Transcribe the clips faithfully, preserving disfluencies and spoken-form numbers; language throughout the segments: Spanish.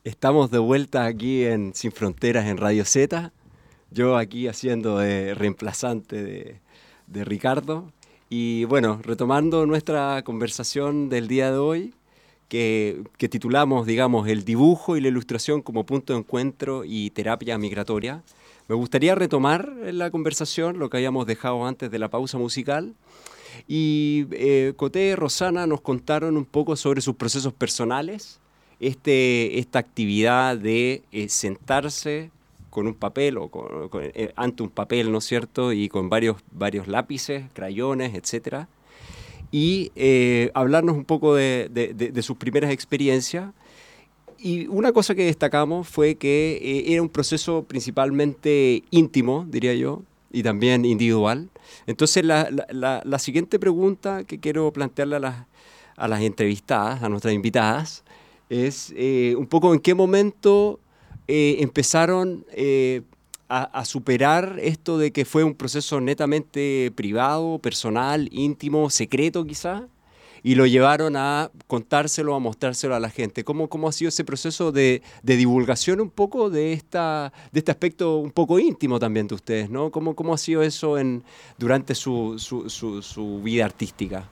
Estamos de vuelta aquí en Sin Fronteras en Radio Z. Yo aquí haciendo de reemplazante de, de Ricardo. Y bueno, retomando nuestra conversación del día de hoy, que, que titulamos, digamos, el dibujo y la ilustración como punto de encuentro y terapia migratoria. Me gustaría retomar en la conversación lo que habíamos dejado antes de la pausa musical. Y eh, Coté y Rosana nos contaron un poco sobre sus procesos personales, este, esta actividad de eh, sentarse con un papel o con, con, eh, ante un papel, ¿no es cierto?, y con varios, varios lápices, crayones, etcétera, y eh, hablarnos un poco de, de, de, de sus primeras experiencias. Y una cosa que destacamos fue que eh, era un proceso principalmente íntimo, diría yo, y también individual. Entonces, la, la, la, la siguiente pregunta que quiero plantearle a las, a las entrevistadas, a nuestras invitadas, es eh, un poco en qué momento eh, empezaron eh, a, a superar esto de que fue un proceso netamente privado, personal, íntimo, secreto quizás, y lo llevaron a contárselo, a mostrárselo a la gente. ¿Cómo, cómo ha sido ese proceso de, de divulgación un poco de, esta, de este aspecto un poco íntimo también de ustedes, ¿no? ¿Cómo, cómo ha sido eso en, durante su, su, su, su vida artística?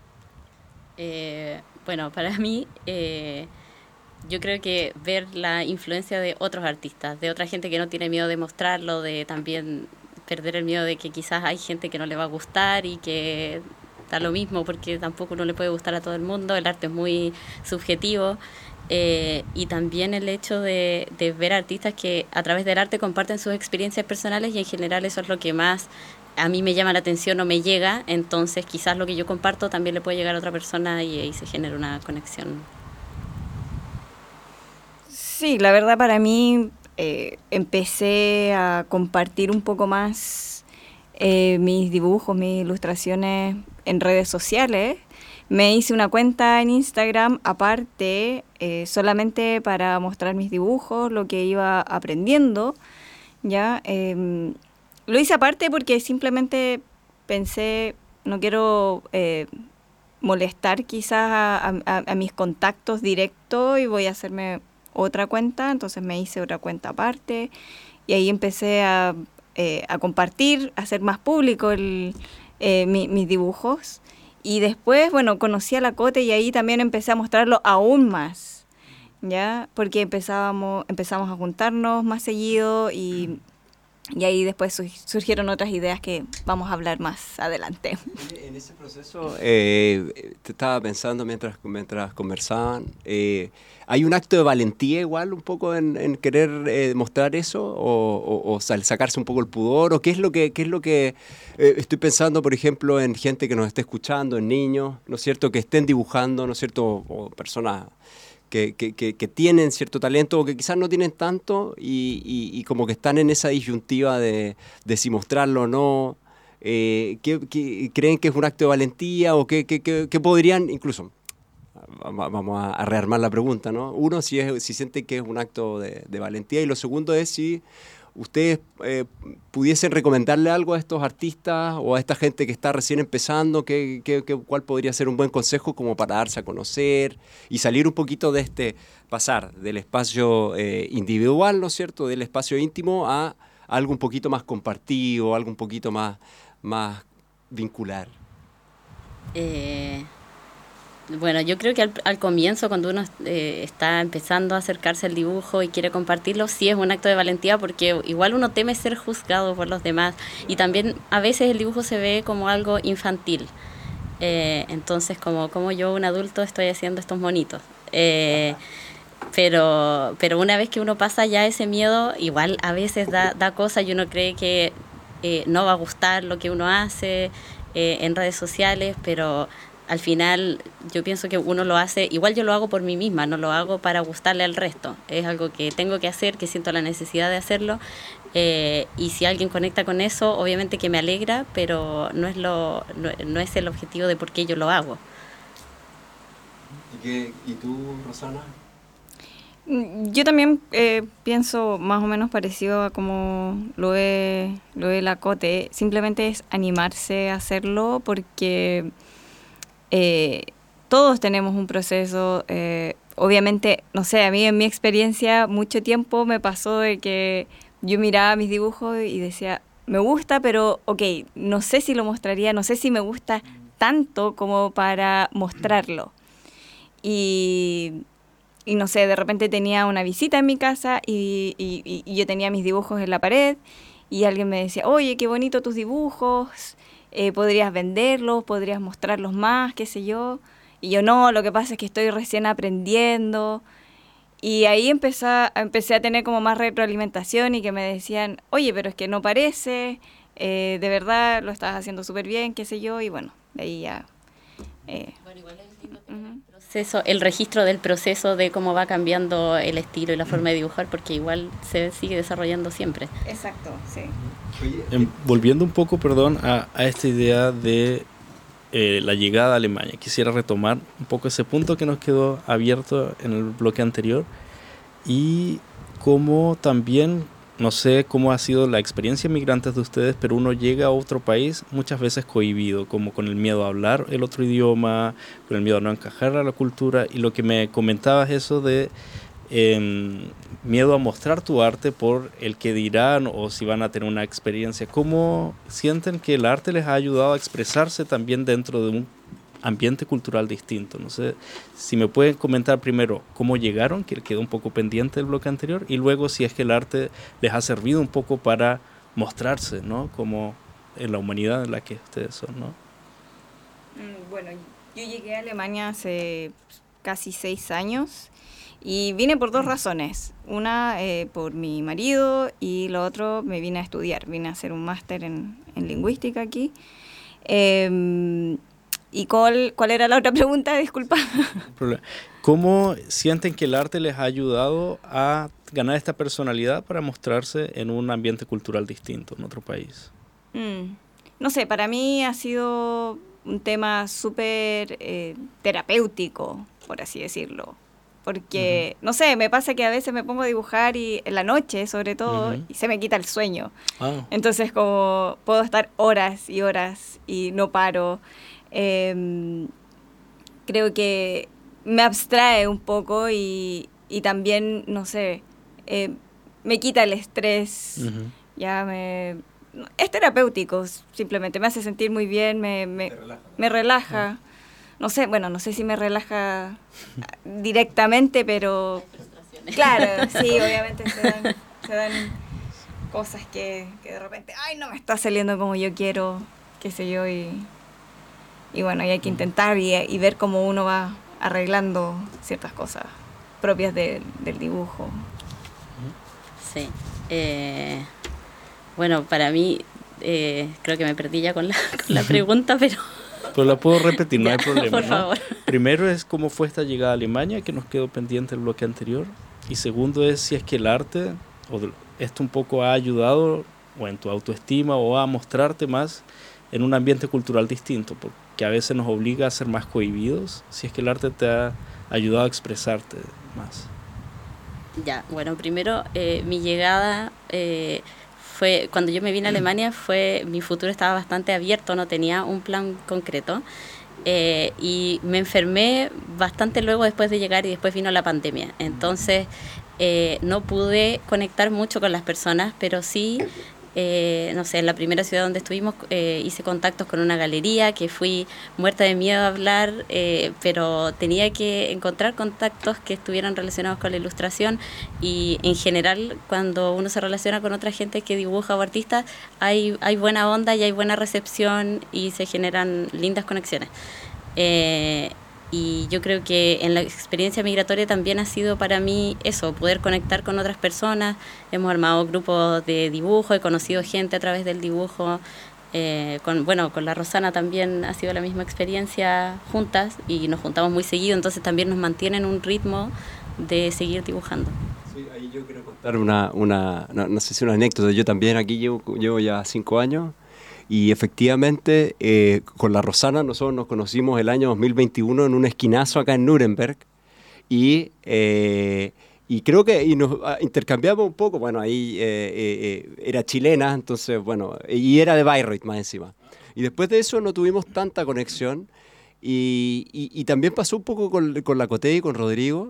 Eh, bueno, para mí, eh, yo creo que ver la influencia de otros artistas, de otra gente que no tiene miedo de mostrarlo, de también perder el miedo de que quizás hay gente que no le va a gustar y que da lo mismo porque tampoco no le puede gustar a todo el mundo, el arte es muy subjetivo. Eh, y también el hecho de, de ver artistas que a través del arte comparten sus experiencias personales y en general eso es lo que más a mí me llama la atención o me llega, entonces quizás lo que yo comparto también le puede llegar a otra persona y ahí se genera una conexión. Sí, la verdad para mí eh, empecé a compartir un poco más eh, mis dibujos, mis ilustraciones en redes sociales. Me hice una cuenta en Instagram aparte, eh, solamente para mostrar mis dibujos, lo que iba aprendiendo, ¿ya? Eh, lo hice aparte porque simplemente pensé, no quiero eh, molestar quizás a, a, a mis contactos directos y voy a hacerme otra cuenta, entonces me hice otra cuenta aparte y ahí empecé a, eh, a compartir, a hacer más público el, eh, mi, mis dibujos. Y después, bueno, conocí a la Cote y ahí también empecé a mostrarlo aún más, ¿ya? Porque empezábamos, empezamos a juntarnos más seguido y, y ahí después surgieron otras ideas que vamos a hablar más adelante. En, en ese proceso, eh, te estaba pensando mientras, mientras conversaban, eh, ¿hay un acto de valentía igual un poco en, en querer eh, mostrar eso o, o, o sacarse un poco el pudor? ¿O qué es lo que, qué es lo que eh, estoy pensando, por ejemplo, en gente que nos esté escuchando, en niños, ¿no es cierto?, que estén dibujando, ¿no es cierto?, o, o personas que, que, que, que tienen cierto talento o que quizás no tienen tanto y, y, y como que están en esa disyuntiva de, de si mostrarlo o no. Eh, ¿qué, qué, ¿Creen que es un acto de valentía o qué, qué, qué, qué podrían, incluso, vamos a, a rearmar la pregunta, ¿no? Uno, si, es, si sienten que es un acto de, de valentía y lo segundo es si ustedes eh, pudiesen recomendarle algo a estos artistas o a esta gente que está recién empezando, ¿qué, qué, qué, ¿cuál podría ser un buen consejo como para darse a conocer y salir un poquito de este, pasar del espacio eh, individual, ¿no es cierto?, del espacio íntimo a algo un poquito más compartido, algo un poquito más, más vincular? Eh, bueno, yo creo que al, al comienzo, cuando uno eh, está empezando a acercarse al dibujo y quiere compartirlo, sí es un acto de valentía porque igual uno teme ser juzgado por los demás y también a veces el dibujo se ve como algo infantil. Eh, entonces, como, como yo, un adulto, estoy haciendo estos monitos. Eh, pero, pero una vez que uno pasa ya ese miedo, igual a veces da, da cosa y uno cree que eh, no va a gustar lo que uno hace eh, en redes sociales, pero al final yo pienso que uno lo hace, igual yo lo hago por mí misma, no lo hago para gustarle al resto, es algo que tengo que hacer, que siento la necesidad de hacerlo, eh, y si alguien conecta con eso, obviamente que me alegra, pero no es, lo, no, no es el objetivo de por qué yo lo hago. ¿Y, qué, y tú, Rosana? Yo también eh, pienso más o menos parecido a como lo ve, lo ve la Cote, simplemente es animarse a hacerlo porque... Eh, todos tenemos un proceso, eh, obviamente, no sé, a mí en mi experiencia mucho tiempo me pasó de que yo miraba mis dibujos y decía, me gusta, pero ok, no sé si lo mostraría, no sé si me gusta tanto como para mostrarlo. Y, y no sé, de repente tenía una visita en mi casa y, y, y yo tenía mis dibujos en la pared y alguien me decía, oye, qué bonito tus dibujos, eh, podrías venderlos, podrías mostrarlos más, qué sé yo. Y yo no, lo que pasa es que estoy recién aprendiendo. Y ahí empecé a, empecé a tener como más retroalimentación y que me decían, oye, pero es que no parece, eh, de verdad lo estás haciendo súper bien, qué sé yo, y bueno, de ahí ya... Eh, bueno, igual es lindo tener el proceso, el registro del proceso de cómo va cambiando el estilo y la forma de dibujar, porque igual se sigue desarrollando siempre. Exacto, sí. Eh, volviendo un poco, perdón, a, a esta idea de eh, la llegada a Alemania, quisiera retomar un poco ese punto que nos quedó abierto en el bloque anterior y cómo también, no sé cómo ha sido la experiencia migrantes de ustedes, pero uno llega a otro país muchas veces cohibido, como con el miedo a hablar el otro idioma, con el miedo a no encajar a la cultura, y lo que me comentabas eso de eh, miedo a mostrar tu arte por el que dirán o si van a tener una experiencia. ¿Cómo sienten que el arte les ha ayudado a expresarse también dentro de un ambiente cultural distinto? No sé si me pueden comentar primero cómo llegaron, que quedó un poco pendiente del bloque anterior, y luego si es que el arte les ha servido un poco para mostrarse, ¿no? Como en la humanidad en la que ustedes son, ¿no? Bueno, yo llegué a Alemania hace casi seis años y vine por dos razones. Una, eh, por mi marido, y lo otro, me vine a estudiar. Vine a hacer un máster en, en lingüística aquí. Eh, ¿Y cuál, cuál era la otra pregunta? Disculpa. ¿Cómo sienten que el arte les ha ayudado a ganar esta personalidad para mostrarse en un ambiente cultural distinto, en otro país? Mm, no sé, para mí ha sido un tema súper eh, terapéutico, por así decirlo. Porque, uh-huh. no sé, me pasa que a veces me pongo a dibujar y en la noche, sobre todo, uh-huh. y se me quita el sueño. Oh. Entonces, como puedo estar horas y horas y no paro. Eh, creo que me abstrae un poco y, y también, no sé, eh, me quita el estrés. Uh-huh. Ya me... Es terapéutico, simplemente. Me hace sentir muy bien, me, me, relaja. me relaja. Uh-huh. No sé, bueno, no sé si me relaja directamente, pero claro, sí, obviamente se dan, se dan cosas que, que de repente, ay, no me está saliendo como yo quiero, qué sé yo, y, y bueno, y hay que intentar y, y ver cómo uno va arreglando ciertas cosas propias de, del dibujo. Sí, eh, bueno, para mí, eh, creo que me perdí ya con la, con la pregunta, pero... Pero la puedo repetir, no ya, hay problema. Por ¿no? favor. Primero es cómo fue esta llegada a Alemania, que nos quedó pendiente el bloque anterior. Y segundo es si es que el arte, o esto un poco ha ayudado, o en tu autoestima, o a mostrarte más en un ambiente cultural distinto, porque a veces nos obliga a ser más cohibidos, si es que el arte te ha ayudado a expresarte más. Ya, bueno, primero, eh, mi llegada... Eh, Fue, cuando yo me vine a Alemania, fue, mi futuro estaba bastante abierto, no tenía un plan concreto. Eh, y me enfermé bastante luego después de llegar y después vino la pandemia. Entonces, eh, no pude conectar mucho con las personas, pero sí, eh, no sé, en la primera ciudad donde estuvimos eh, hice contactos con una galería que fui muerta de miedo a hablar, eh, pero tenía que encontrar contactos que estuvieran relacionados con la ilustración, y en general cuando uno se relaciona con otra gente que dibuja o artista hay, hay buena onda y hay buena recepción y se generan lindas conexiones. Eh, Y yo creo que en la experiencia migratoria también ha sido para mí eso, poder conectar con otras personas. Hemos armado grupos de dibujo, he conocido gente a través del dibujo. Eh, con, bueno, con la Rosana también ha sido la misma experiencia juntas y nos juntamos muy seguido, entonces también nos mantienen un ritmo de seguir dibujando. Sí, ahí yo quiero contar una, una no, no sé si una anécdota. Yo también aquí llevo, llevo ya cinco años. Y efectivamente, eh, con la Rosana nosotros nos conocimos el año dos mil veintiuno en un esquinazo acá en Nuremberg. Y, eh, y creo que y nos intercambiamos un poco. Bueno, ahí eh, eh, era chilena, entonces, bueno, y era de Bayreuth más encima. Y después de eso no tuvimos tanta conexión. Y, y, y también pasó un poco con, con la Coté y con Rodrigo,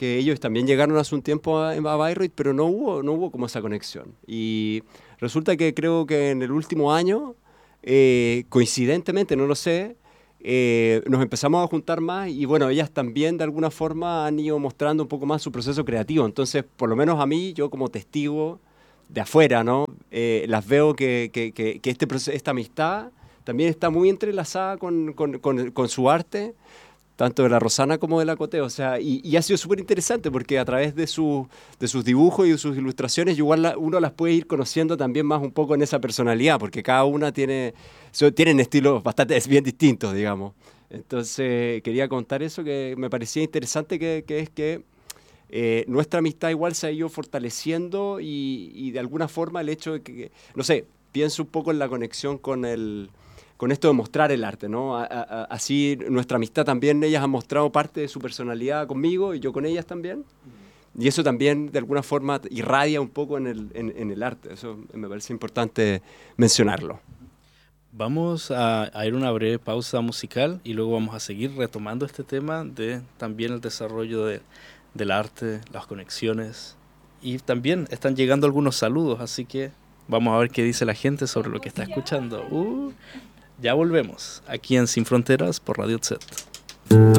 que ellos también llegaron hace un tiempo a, a Bayreuth, pero no hubo, no hubo como esa conexión. Y resulta que creo que en el último año, eh, coincidentemente, no lo sé, eh, nos empezamos a juntar más y bueno, ellas también de alguna forma han ido mostrando un poco más su proceso creativo. Entonces, por lo menos a mí, yo como testigo de afuera, ¿no? Eh, las veo que, que, que, que este proceso, esta amistad también está muy entrelazada con, con, con, con su arte, tanto de la Rosana como de la Coté, o sea, y, y ha sido súper interesante porque a través de, su, de sus dibujos y de sus ilustraciones igual la, uno las puede ir conociendo también más un poco en esa personalidad, porque cada una tiene, so, tienen estilos bastante bien distintos, digamos. Entonces quería contar eso que me parecía interesante, que, que es que eh, nuestra amistad igual se ha ido fortaleciendo y, y de alguna forma el hecho de que, no sé, pienso un poco en la conexión con el... con esto de mostrar el arte, ¿no? A, a, así nuestra amistad también, ellas han mostrado parte de su personalidad conmigo y yo con ellas también. Y eso también de alguna forma irradia un poco en el, en, en el arte. Eso me parece importante mencionarlo. Vamos a, a ir a una breve pausa musical y luego vamos a seguir retomando este tema de también el desarrollo de, del arte, las conexiones. Y también están llegando algunos saludos, así que vamos a ver qué dice la gente sobre lo que está escuchando. Uh, Ya volvemos, aquí en Sin Fronteras por Radio Set.